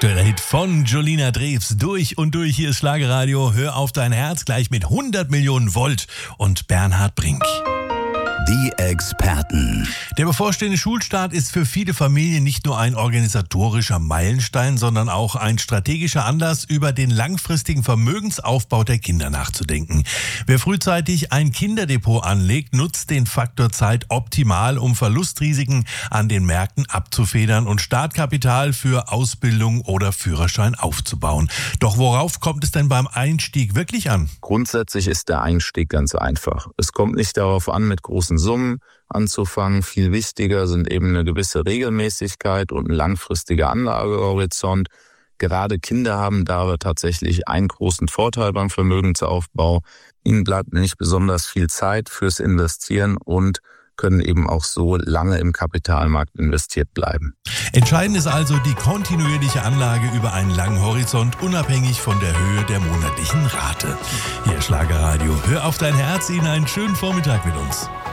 Aktueller Hit von Jolina Drews. Durch und durch, hier ist Schlagerradio. Hör auf dein Herz, gleich mit 100 Millionen Volt und Bernhard Brink. Die Experten. Der bevorstehende Schulstart ist für viele Familien nicht nur ein organisatorischer Meilenstein, sondern auch ein strategischer Anlass, über den langfristigen Vermögensaufbau der Kinder nachzudenken. Wer frühzeitig ein Kinderdepot anlegt, nutzt den Faktor Zeit optimal, um Verlustrisiken an den Märkten abzufedern und Startkapital für Ausbildung oder Führerschein aufzubauen. Doch worauf kommt es denn beim Einstieg wirklich an? Grundsätzlich ist der Einstieg ganz einfach. Es kommt nicht darauf an, mit großen Summen anzufangen. Viel wichtiger sind eben eine gewisse Regelmäßigkeit und ein langfristiger Anlagehorizont. Gerade Kinder haben da aber tatsächlich einen großen Vorteil beim Vermögensaufbau. Ihnen bleibt nicht besonders viel Zeit fürs Investieren und können eben auch so lange im Kapitalmarkt investiert bleiben. Entscheidend ist also die kontinuierliche Anlage über einen langen Horizont, unabhängig von der Höhe der monatlichen Rate. Hier Schlagerradio. Hör auf dein Herz, Ihnen einen schönen Vormittag mit uns.